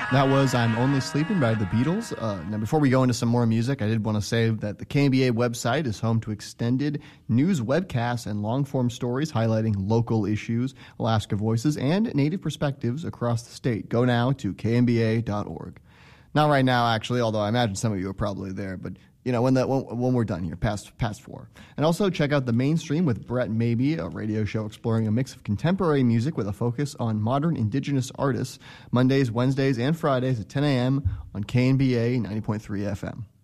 That was I'm Only Sleeping by the Beatles. Now, before we go into some more music, I did want to say that the KNBA website is home to extended news webcasts and long-form stories highlighting local issues, Alaska voices, and Native perspectives across the state. Go now to knba.org. Not right now, actually, although I imagine some of you are probably there, but when we're done here, past 4. And also check out The Mainstream with Brett Maybe, a radio show exploring a mix of contemporary music with a focus on modern indigenous artists, Mondays, Wednesdays, and Fridays at 10 a.m. on KNBA 90.3 FM.